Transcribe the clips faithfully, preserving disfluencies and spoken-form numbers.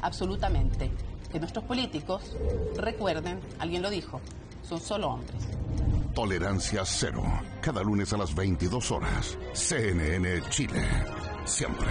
absolutamente que nuestros políticos recuerden, alguien lo dijo, son solo hombres. Tolerancia cero. Cada lunes a las veintidós horas. C N N Chile. Siempre.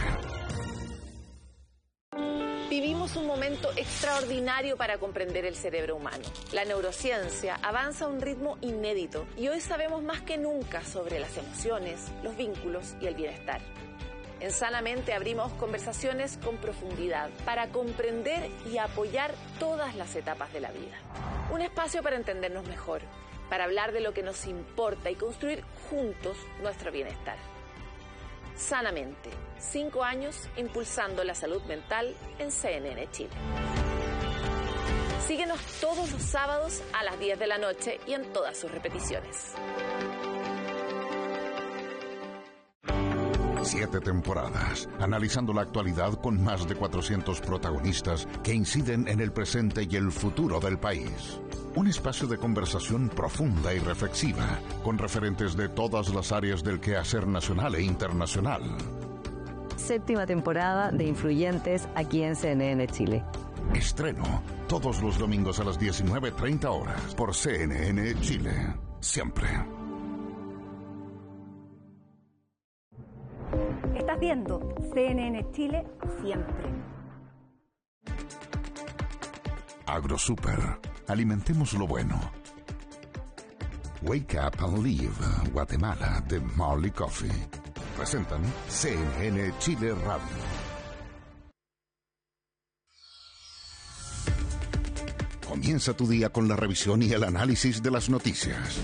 Vivimos un momento extraordinario para comprender el cerebro humano. La neurociencia avanza a un ritmo inédito y hoy sabemos más que nunca sobre las emociones, los vínculos y el bienestar. En Sanamente abrimos conversaciones con profundidad para comprender y apoyar todas las etapas de la vida. Un espacio para entendernos mejor, para hablar de lo que nos importa y construir juntos nuestro bienestar. Sanamente, cinco años impulsando la salud mental en C N N Chile. Síguenos todos los sábados a las diez de la noche y en todas sus repeticiones. Siete temporadas, analizando la actualidad con más de cuatrocientos protagonistas que inciden en el presente y el futuro del país. Un espacio de conversación profunda y reflexiva, con referentes de todas las áreas del quehacer nacional e internacional. Séptima temporada de Influyentes aquí en C N N Chile. Estreno todos los domingos a las diecinueve treinta horas por C N N Chile. Siempre. Estás viendo C N N Chile siempre. AgroSuper. Alimentemos lo bueno. Wake Up and Live, Guatemala, de Marley Coffee. Presentan C N N Chile Radio. Comienza tu día con la revisión y el análisis de las noticias.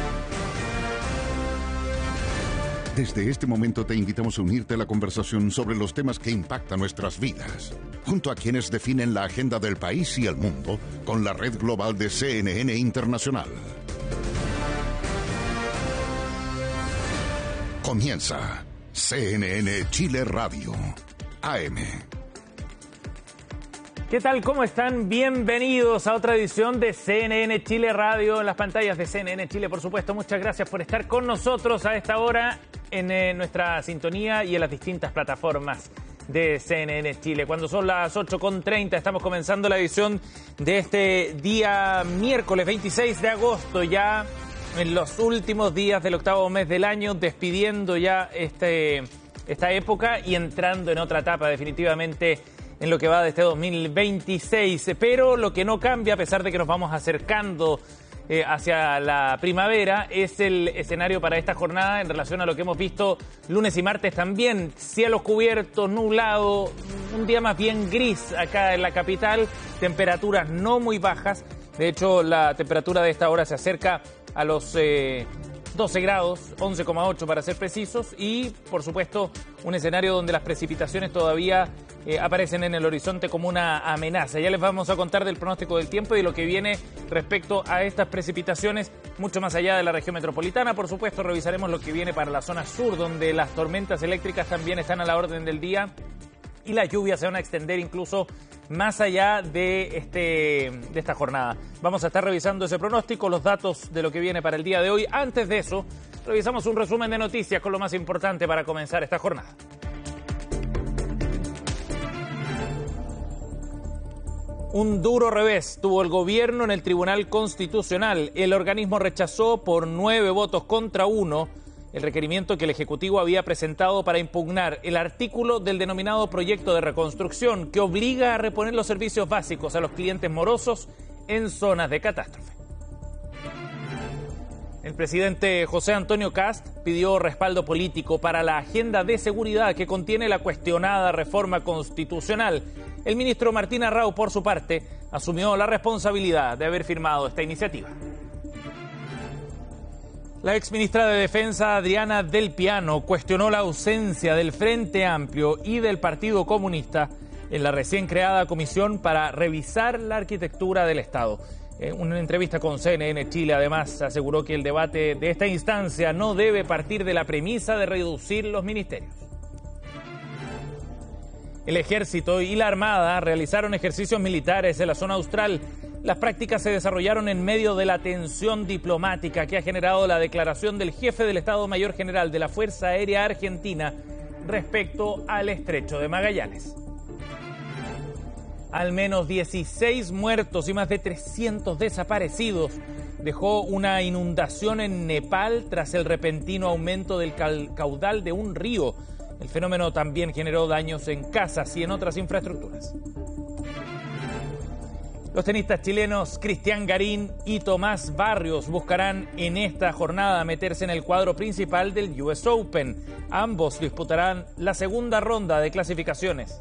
Desde este momento te invitamos a unirte a la conversación sobre los temas que impactan nuestras vidas, junto a quienes definen la agenda del país y el mundo con la red global de C N N Internacional. Comienza C N N Chile Radio, A M. ¿Qué tal? ¿Cómo están? Bienvenidos a otra edición de C N N Chile Radio en las pantallas de C N N Chile, por supuesto. Muchas gracias por estar con nosotros a esta hora en eh, nuestra sintonía y en las distintas plataformas de C N N Chile. Cuando son las ocho con treinta estamos comenzando la edición de este día miércoles veintiséis de agosto, ya en los últimos días del octavo mes del año, despidiendo ya este, esta época y entrando en otra etapa definitivamente en lo que va de este dos mil veintiséis, pero lo que no cambia, a pesar de que nos vamos acercando eh, hacia la primavera, es el escenario para esta jornada en relación a lo que hemos visto lunes y martes también. Cielos cubiertos, nublado, un día más bien gris acá en la capital, temperaturas no muy bajas. De hecho, la temperatura de esta hora se acerca a los eh, doce grados, once coma ocho para ser precisos, y por supuesto un escenario donde las precipitaciones todavía eh, aparecen en el horizonte como una amenaza. Ya les vamos a contar del pronóstico del tiempo y de lo que viene respecto a estas precipitaciones mucho más allá de la región metropolitana. Por supuesto, revisaremos lo que viene para la zona sur, donde las tormentas eléctricas también están a la orden del día y las lluvias se van a extender incluso más allá de, este, de esta jornada. Vamos a estar revisando ese pronóstico, los datos de lo que viene para el día de hoy. Antes de eso, revisamos un resumen de noticias con lo más importante para comenzar esta jornada. Un duro revés tuvo el gobierno en el Tribunal Constitucional. El organismo rechazó por nueve votos contra uno el requerimiento que el Ejecutivo había presentado para impugnar el artículo del denominado proyecto de reconstrucción que obliga a reponer los servicios básicos a los clientes morosos en zonas de catástrofe. El presidente José Antonio Kast pidió respaldo político para la agenda de seguridad que contiene la cuestionada reforma constitucional. El ministro Martín Arrau, por su parte, asumió la responsabilidad de haber firmado esta iniciativa. La exministra de Defensa, Adriana Del Piano, cuestionó la ausencia del Frente Amplio y del Partido Comunista en la recién creada comisión para revisar la arquitectura del Estado. En una entrevista con C N N Chile, además, aseguró que el debate de esta instancia no debe partir de la premisa de reducir los ministerios. El Ejército y la Armada realizaron ejercicios militares en la zona austral. Las prácticas se desarrollaron en medio de la tensión diplomática que ha generado la declaración del jefe del Estado Mayor General de la Fuerza Aérea Argentina respecto al Estrecho de Magallanes. Al menos dieciséis muertos y más de trescientos desaparecidos dejó una inundación en Nepal tras el repentino aumento del caudal de un río. El fenómeno también generó daños en casas y en otras infraestructuras. Los tenistas chilenos Cristian Garín y Tomás Barrios buscarán en esta jornada meterse en el cuadro principal del U S Open. Ambos disputarán la segunda ronda de clasificaciones.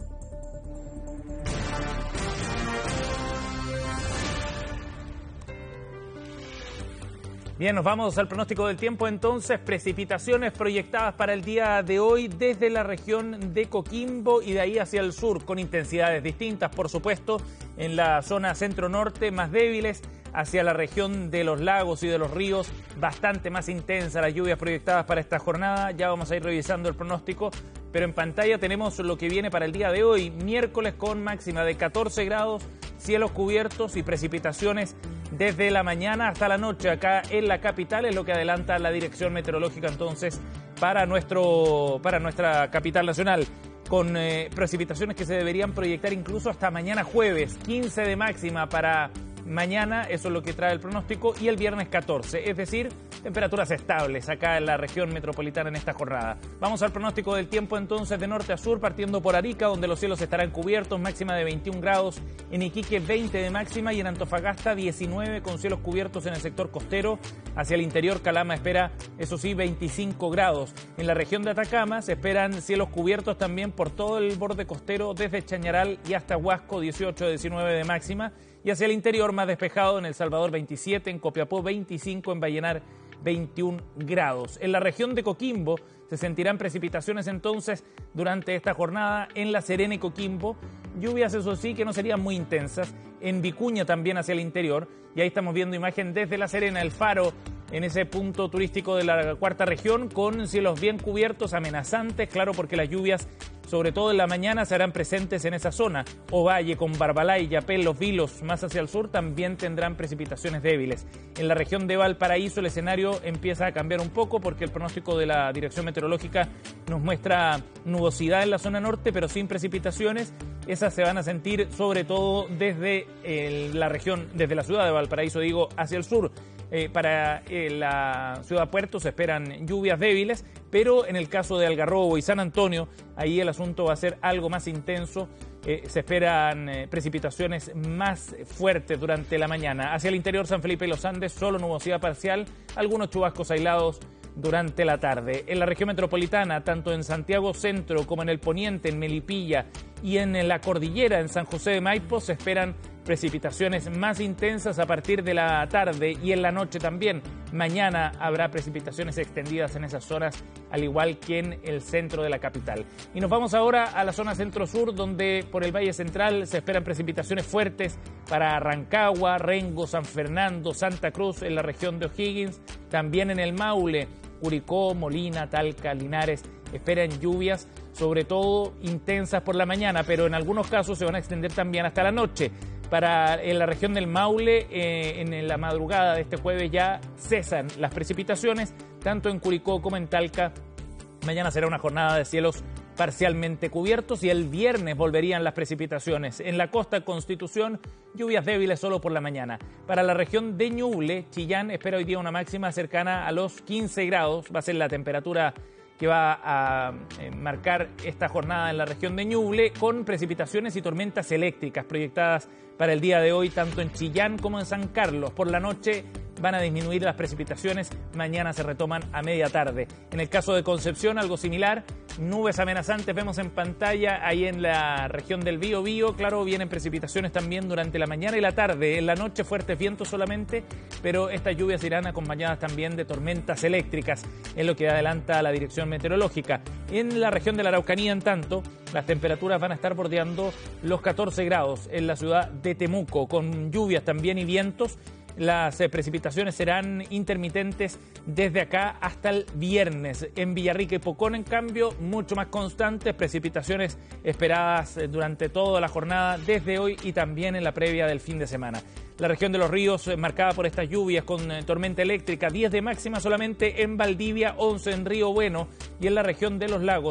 Bien, nos vamos al pronóstico del tiempo entonces. Precipitaciones proyectadas para el día de hoy desde la región de Coquimbo y de ahí hacia el sur, con intensidades distintas, por supuesto, en la zona centro-norte más débiles, hacia la región de los lagos y de los ríos, bastante más intensa las lluvias proyectadas para esta jornada. Ya vamos a ir revisando el pronóstico, pero en pantalla tenemos lo que viene para el día de hoy, miércoles con máxima de catorce grados, cielos cubiertos y precipitaciones desde la mañana hasta la noche acá en la capital, es lo que adelanta la Dirección Meteorológica entonces para, nuestro, para nuestra capital nacional, con eh, precipitaciones que se deberían proyectar incluso hasta mañana jueves, quince de máxima para mañana, eso es lo que trae el pronóstico, y el viernes catorce, es decir, temperaturas estables acá en la región metropolitana en esta jornada. Vamos al pronóstico del tiempo entonces de norte a sur, partiendo por Arica, donde los cielos estarán cubiertos, máxima de veintiún grados, en Iquique veinte de máxima y en Antofagasta diecinueve con cielos cubiertos en el sector costero. Hacia el interior Calama espera, eso sí, veinticinco grados. En la región de Atacama se esperan cielos cubiertos también por todo el borde costero, desde Chañaral y hasta Huasco, dieciocho a diecinueve de máxima. Y hacia el interior más despejado, en El Salvador veintisiete, en Copiapó veinticinco, en Vallenar veintiún grados. En la región de Coquimbo se sentirán precipitaciones entonces durante esta jornada en La Serena y Coquimbo. Lluvias, eso sí, que no serían muy intensas. En Vicuña también hacia el interior. Y ahí estamos viendo imagen desde La Serena, el faro en ese punto turístico de la cuarta región, con cielos bien cubiertos, amenazantes, claro, porque las lluvias, sobre todo en la mañana, se harán presentes en esa zona. Ovalle con Barbalay, Yapel, Los Vilos, más hacia el sur, también tendrán precipitaciones débiles. En la región de Valparaíso el escenario empieza a cambiar un poco porque el pronóstico de la Dirección Meteorológica nos muestra nubosidad en la zona norte, pero sin precipitaciones. Esas se van a sentir sobre todo desde eh, la región, desde la ciudad de Valparaíso, digo, hacia el sur. Eh, para eh, la ciudad Puerto se esperan lluvias débiles, pero en el caso de Algarrobo y San Antonio, ahí el asunto va a ser algo más intenso. Eh, se esperan eh, precipitaciones más fuertes durante la mañana. Hacia el interior San Felipe y los Andes, solo nubosidad parcial, algunos chubascos aislados durante la tarde. En la región metropolitana, tanto en Santiago Centro como en el Poniente, en Melipilla y en la cordillera, en San José de Maipo, se esperan precipitaciones más intensas a partir de la tarde y en la noche también. Mañana habrá precipitaciones extendidas en esas zonas, al igual que en el centro de la capital. Y nos vamos ahora a la zona centro-sur, donde por el Valle Central se esperan precipitaciones fuertes para Rancagua, Rengo, San Fernando, Santa Cruz, en la región de O'Higgins, también en el Maule, Curicó, Molina, Talca, Linares. Esperan lluvias, sobre todo intensas por la mañana, pero en algunos casos se van a extender también hasta la noche. Para en la región del Maule, eh, en la madrugada de este jueves ya cesan las precipitaciones, tanto en Curicó como en Talca. Mañana será una jornada de cielos parcialmente cubiertos y el viernes volverían las precipitaciones. En la costa Constitución, lluvias débiles solo por la mañana. Para la región de Ñuble, Chillán espera hoy día una máxima cercana a los quince grados. Va a ser la temperatura que va a eh, marcar esta jornada en la región de Ñuble, con precipitaciones y tormentas eléctricas proyectadas para el día de hoy, tanto en Chillán como en San Carlos. Por la noche van a disminuir las precipitaciones, mañana se retoman a media tarde. En el caso de Concepción, algo similar, nubes amenazantes vemos en pantalla ahí en la región del Biobío. Claro, vienen precipitaciones también durante la mañana y la tarde. En la noche fuertes vientos solamente, pero estas lluvias irán acompañadas también de tormentas eléctricas, es lo que adelanta la Dirección Meteorológica. En la región de la Araucanía, en tanto, las temperaturas van a estar bordeando los catorce grados en la ciudad de Temuco, con lluvias también y vientos. Las eh, precipitaciones serán intermitentes desde acá hasta el viernes. En Villarrica y Pocón, en cambio, mucho más constantes, precipitaciones esperadas eh, durante toda la jornada, desde hoy y también en la previa del fin de semana. La región de los ríos, eh, marcada por estas lluvias con eh, tormenta eléctrica, diez de máxima solamente en Valdivia, once en Río Bueno, y en la región de los lagos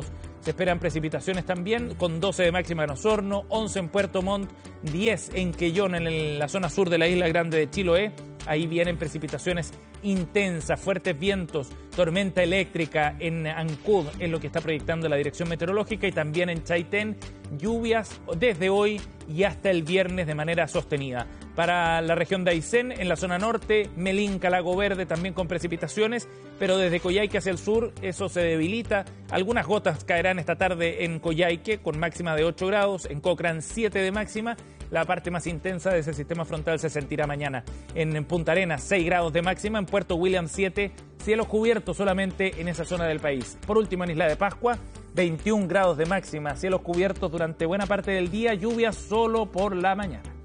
Se esperan precipitaciones también, con doce de máxima en Osorno, once en Puerto Montt, diez en Quellón, en la zona sur de la isla grande de Chiloé. Ahí vienen precipitaciones intensas, fuertes vientos, tormenta eléctrica en Ancud, es lo que está proyectando la Dirección Meteorológica, y también en Chaitén, lluvias desde hoy y hasta el viernes de manera sostenida. Para la región de Aysén, en la zona norte, Melinca, Lago Verde, también con precipitaciones, pero desde Coyhaique hacia el sur eso se debilita. Algunas gotas caerán esta tarde en Coyhaique, con máxima de ocho grados, en Cochrane siete de máxima. La parte más intensa de ese sistema frontal se sentirá mañana. En Punta Arenas, seis grados de máxima, en Puerto William siete, cielos cubiertos solamente en esa zona del país. Por último, en Isla de Pascua, veintiún grados de máxima, cielos cubiertos durante buena parte del día, lluvias solo por la mañana.